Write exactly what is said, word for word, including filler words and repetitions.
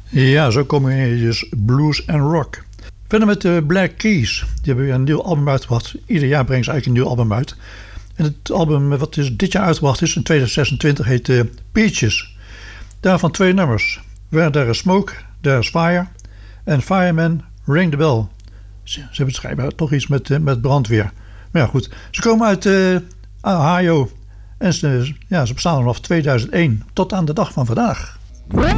Ja, zo komen je dus blues en rock. Verder met de Black Keys. Die hebben weer een nieuw album uitgebracht. Ieder jaar brengen ze eigenlijk een nieuw album uit. En het album wat dus dit jaar uitgebracht is, in tweeduizend zesentwintig, heet uh, Peaches. Daarvan twee nummers. Where There Is Smoke, There Is Fire. En Fireman, Ring the Bell. Ze, ze hebben schijnbaar toch iets met, uh, met brandweer. Maar ja, goed. Ze komen uit uh, Ohio. En ze, ja, ze bestaan vanaf tweeduizend één tot aan de dag van vandaag.